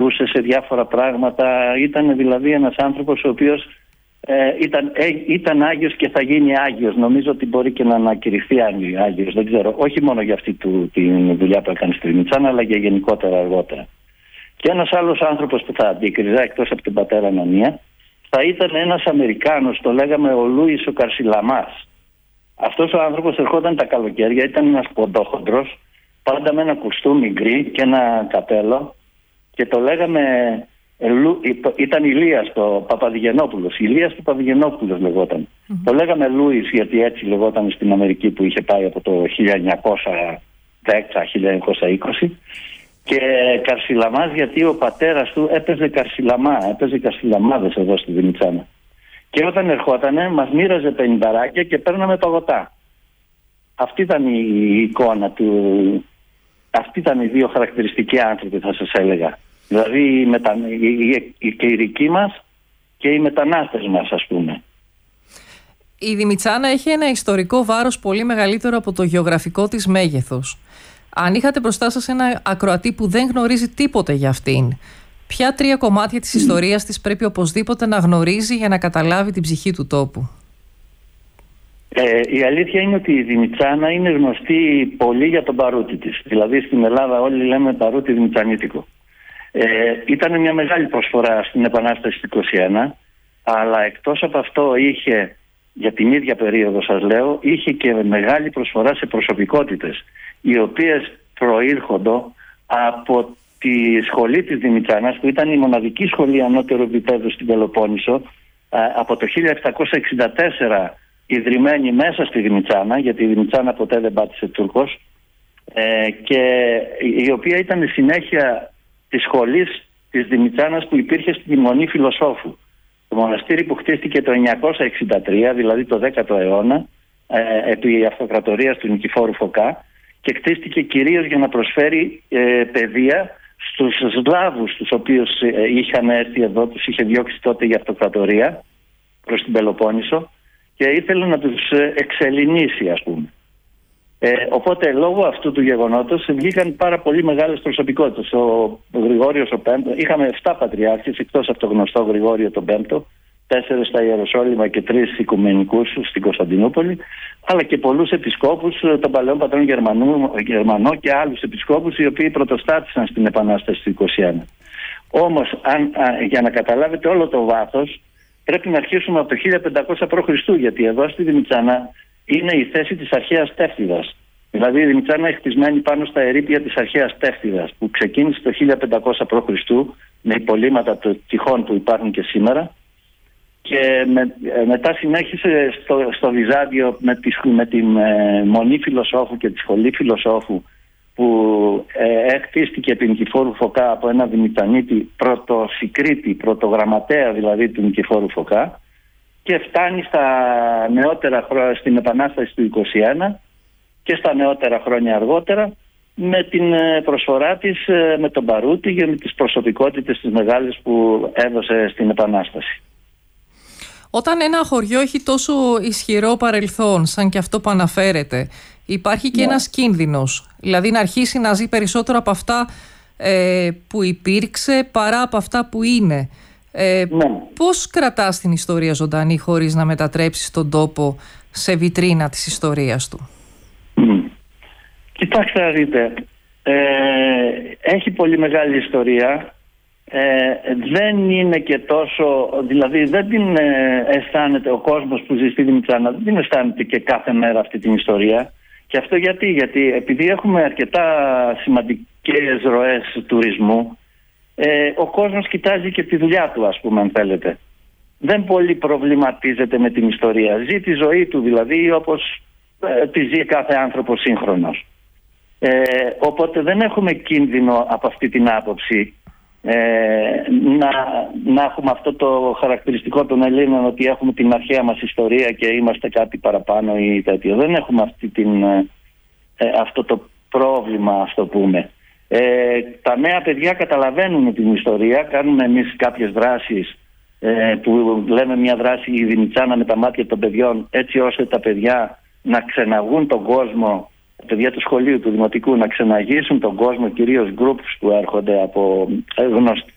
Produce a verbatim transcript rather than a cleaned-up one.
εξηγούσε σε διάφορα πράγματα. Ήταν δηλαδή ένας άνθρωπος ο οποίος ε, ήταν, ε, ήταν Άγιος και θα γίνει Άγιος. Νομίζω ότι μπορεί και να ανακηρυχθεί Άγιος, δεν ξέρω. Όχι μόνο για αυτή του, τη δουλειά που έκανε στη Δημητσάνα, αλλά και γενικότερα αργότερα. Και ένας άλλος άνθρωπος που θα αντίκριζα, εκτός από τον πατέρα Ανανία, θα ήταν ένας Αμερικάνος, το λέγαμε ο Λούις ο Καρσιλαμάς. Αυτός ο άνθρωπος ερχόταν τα καλοκαίρια, ήταν ένας ποντόχοντρος, πάντα με ένα κουστούμι γκρι και ένα καπέλο, και το λέγαμε, ήταν Ηλίας το Παπαδηγενόπουλος, Ηλίας του Παπαδηγενόπουλος λεγόταν. Mm-hmm. Το λέγαμε Λούις γιατί έτσι λεγόταν στην Αμερική που είχε πάει από το χίλια εννιακόσια δέκα με χίλια εννιακόσια είκοσι. Και Καρσιλαμάς γιατί ο πατέρας του έπαιζε καρσιλαμά, έπαιζε καρσιλαμάδες εδώ στη Δημητσάνα. Και όταν ερχότανε μας μοίραζε πενηνταράκια και παίρναμε παγωτά. Αυτή ήταν η εικόνα του, αυτοί ήταν οι δύο χαρακτηριστικοί άνθρωποι, θα σας έλεγα. Δηλαδή η, μετα... η... η κληρική μας και οι μετανάστες μας, ας πούμε. Η Δημητσάνα έχει ένα ιστορικό βάρος πολύ μεγαλύτερο από το γεωγραφικό της μέγεθος. Αν είχατε μπροστά σας ένα ακροατή που δεν γνωρίζει τίποτε για αυτήν, ποια τρία κομμάτια της ιστορίας της πρέπει οπωσδήποτε να γνωρίζει για να καταλάβει την ψυχή του τόπου? Ε, η αλήθεια είναι ότι η Δημητσάνα είναι γνωστή πολύ για τον παρούτι της. Δηλαδή στην Ελλάδα όλοι λέμε παρούτι δημητσανίτικο. Ε, ήταν μια μεγάλη προσφορά στην Επανάσταση του είκοσι ένα, αλλά εκτός από αυτό είχε, για την ίδια περίοδο σας λέω, είχε και μεγάλη προσφορά σε προσωπικότητες, οι οποίες προήρχονται από τη σχολή της Δημητσάνας, που ήταν η μοναδική σχολή ανώτερου επίπεδου στην Πελοπόννησο, από το χίλια επτακόσια εξήντα τέσσερα ιδρυμένη μέσα στη Δημητσάνα, γιατί η Δημητσάνα ποτέ δεν πάτησε Τούρκος, και η οποία ήταν η συνέχεια της σχολής της Δημητσάνας που υπήρχε στη Μονή Φιλοσόφου. Το μοναστήρι που χτίστηκε το εννιακόσια εξήντα τρία, δηλαδή το δέκατο αιώνα, επί αυτοκρατορίας του Νικηφόρου Φωκά, και χτίστηκε κυρίως για να προσφέρει ε, παιδεία στους Σλάβους, τους οποίους ε, είχαν έρθει εδώ, τους είχε διώξει τότε η αυτοκρατορία προς την Πελοπόννησο και ήθελε να τους ε, εξελληνίσει, ας πούμε. Ε, οπότε λόγω αυτού του γεγονότος βγήκαν πάρα πολύ μεγάλες προσωπικότητες. Ο Γρηγόριος ο Πέμπτος, είχαμε εφτά πατριάρχες εκτός από το γνωστό Γρηγόριο τον Πέμπτο, τέσσερις στα Ιεροσόλυμα και τρεις οικουμενικούς στην Κωνσταντινούπολη, αλλά και πολλούς επισκόπους των παλαιών πατρών Γερμανού, Γερμανό και άλλους επισκόπους οι οποίοι πρωτοστάτησαν στην Επανάσταση του είκοσι ένα. Όμως αν, α, για να καταλάβετε όλο το βάθος πρέπει να αρχίσουμε από το χίλια πεντακόσια π.Χ., γιατί εδώ στη Δημητσάνα είναι η θέση της αρχαίας Τεύτιδας. Δηλαδή η Δημητσάνα είναι χτισμένη πάνω στα ερείπια της αρχαίας Τεύτιδας, που ξεκίνησε το χίλια πεντακόσια π.Χ. με υπολείμματα των τυχών που υπάρχουν και σήμερα. Και με, μετά συνέχισε στο, στο Βυζάντιο με, τη, με την ε, Μονή Φιλοσόφου και τη Σχολή Φιλοσόφου, που ε, εκτίστηκε επί Νικηφόρου Φωκά από ένα Δημητσανίτη πρωτοσυκρίτη, πρωτογραμματέα δηλαδή του Νικηφόρου Φωκά, και φτάνει στα νεότερα χρόνια, στην Επανάσταση του είκοσι ένα και στα νεότερα χρόνια αργότερα, με την προσφορά της με τον Παρούτη και με τις προσωπικότητες τις μεγάλες που έδωσε στην Επανάσταση. Όταν ένα χωριό έχει τόσο ισχυρό παρελθόν, σαν και αυτό που αναφέρεται, υπάρχει και yeah. ένας κίνδυνος. Δηλαδή να αρχίσει να ζει περισσότερο από αυτά ε, που υπήρξε παρά από αυτά που είναι. Ε, yeah. Πώς κρατάς την ιστορία ζωντανή χωρίς να μετατρέψεις τον τόπο σε βιτρίνα της ιστορίας του? Mm. Κοιτάξτε να δείτε, ε, έχει πολύ μεγάλη ιστορία. Ε, δεν είναι και τόσο, δηλαδή δεν την ε, αισθάνεται ο κόσμος που ζει στη Δημητσάνα, δεν την αισθάνεται και κάθε μέρα αυτή την ιστορία. Και αυτό γιατί, γιατί επειδή έχουμε αρκετά σημαντικές ροές τουρισμού, ε, ο κόσμος κοιτάζει και τη δουλειά του, ας πούμε, αν θέλετε. Δεν πολύ προβληματίζεται με την ιστορία, ζει τη ζωή του δηλαδή όπως ε, τη ζει κάθε άνθρωπος σύγχρονος. Ε, οπότε δεν έχουμε κίνδυνο από αυτή την άποψη. Ε, να, να έχουμε αυτό το χαρακτηριστικό των Ελλήνων, ότι έχουμε την αρχαία μας ιστορία και είμαστε κάτι παραπάνω ή τέτοιο. Δεν έχουμε αυτή την, ε, αυτό το πρόβλημα, ας το πούμε. Ε, τα νέα παιδιά καταλαβαίνουν την ιστορία. Κάνουμε εμείς κάποιες δράσεις ε, που λέμε μια δράση η Δημητσάνα με τα μάτια των παιδιών, έτσι ώστε τα παιδιά να ξεναγούν τον κόσμο, τα παιδιά του σχολείου, του δημοτικού, να ξεναγήσουν τον κόσμο, κυρίως groups που έρχονται από γνωστ,